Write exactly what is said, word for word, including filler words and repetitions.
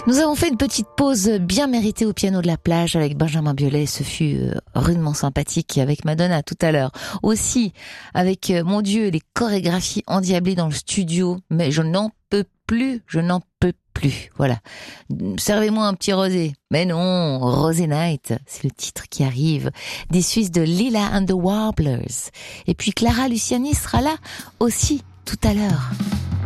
Nous avons fait une petite pause bien méritée au piano de la plage avec Benjamin Biolay. Ce fut euh, rudement sympathique, avec Madonna tout à l'heure. Aussi avec, euh, mon Dieu, les chorégraphies endiablées dans le studio. Mais je n'en peux plus, je n'en peux plus. Voilà. Servez-moi un petit rosé. Mais non, Rosé Night, c'est le titre qui arrive. Des Suisses de Lila and the Warblers. Et puis Clara Luciani sera là aussi tout à l'heure.